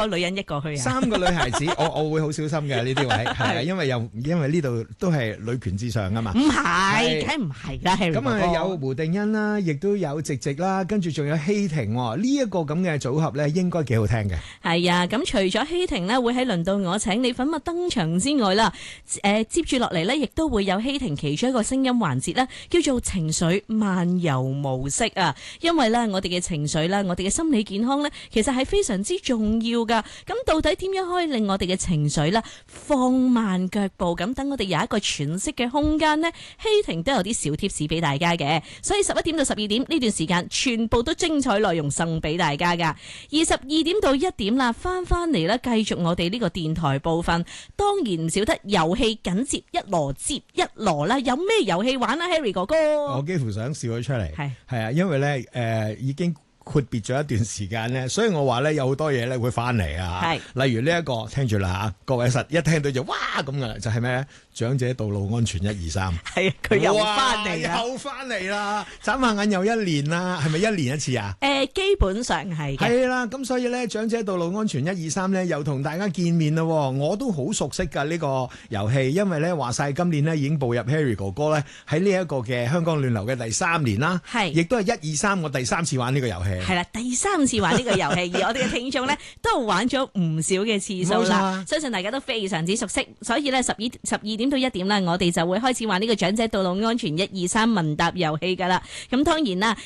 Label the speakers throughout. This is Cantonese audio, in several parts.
Speaker 1: 個女人一個去啊
Speaker 2: ？3個女孩子，我會好小心嘅呢啲位，係啊，因為呢度都係女權至上啊嘛。
Speaker 1: 唔係，梗唔係啦。
Speaker 2: 咁啊，有胡定欣啦，亦都有直直啦，跟住仲有希婷呢一個咁嘅組合咧，應該幾好聽嘅。
Speaker 1: 係啊，咁除咗希婷呢會喺輪到我請你粉墨登場之外啦，接住落嚟呢，亦都會有希婷其中一個聲音環節呢，叫做情緒漫遊模式啊。因為呢，我哋嘅情緒啦，我哋嘅心理健康呢，其實係非常之重要噶。咁到底點樣可以令我哋嘅情緒啦放慢腳步，咁等我哋有一個喘息嘅空間呢？希婷都有啲小貼士俾大家嘅，所以11點到12點呢段時間全部都精彩內容送俾大家噶。22點到1點啦，翻嚟啦，繼續我哋呢個電台部分，當然唔少得遊戲緊接一籮接一籮啦。有咩遊戲玩啊 ，Harry 哥哥？
Speaker 2: 我幾乎想笑咗出嚟，係啊，因為咧已經闊別咗一段時間咧，所以我話咧有好多嘢咧會翻嚟啊。例如呢一個聽住啦嚇，各位實一聽到就哇咁噶啦，就係咩？長者道路安全123，
Speaker 1: 係啊，佢又翻嚟啦，
Speaker 2: 又翻嚟啦，眨下眼又1年啦，係咪1年一次啊？
Speaker 1: 基本上係嘅。係
Speaker 2: 啦，咁所以咧，長者道路安全123咧，又同大家見面啦。我都好熟悉㗎呢個遊戲，因為咧話晒今年咧已經步入 Harry 哥哥咧喺呢一個嘅香港暖流嘅第3年啦，亦都係123我第3次玩呢個遊戲。
Speaker 1: 係啦，第3次玩呢個遊戲，而我哋嘅聽眾咧都玩咗唔少嘅次數啦，相信大家都非常之熟悉，所以咧12點到1點啦，我哋就會開始玩呢個長者道路安全123問答遊戲噶啦。咁當然啦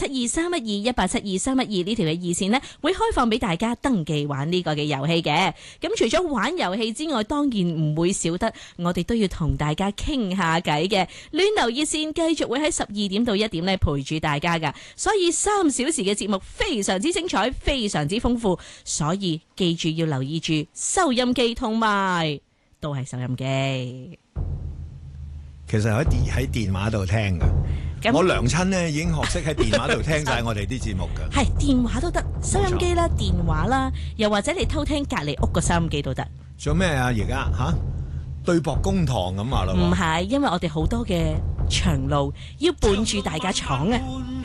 Speaker 1: ，1872312，1872312呢條嘅熱線呢會開放俾大家登記玩呢個嘅遊戲嘅。咁除咗玩遊戲之外，當然唔會少得我哋都要同大家傾下偈嘅。暖流熱線繼續會喺12點到1點咧陪住大家噶，所以3小時嘅節目非常之精彩，非常之豐富，所以記住要留意住收音機同埋都係收音機。
Speaker 2: 其實喺電話度聽㗎，我娘親呢已經學識喺電話度聽晒我哋啲節目㗎。係
Speaker 1: 電話都得，收音機啦、電話啦，又或者你偷聽隔離屋個收音機都得。
Speaker 2: 做咩啊？而家對簿公堂咁話啦？
Speaker 1: 唔係，因為我哋好多嘅長路要伴住大家闖啊！